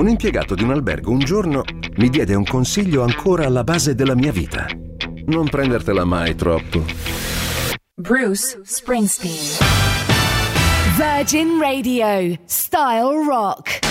Un impiegato di un albergo un giorno mi diede un consiglio ancora alla base della mia vita. Non prendertela mai troppo. Bruce Springsteen. Virgin Radio. Style Rock.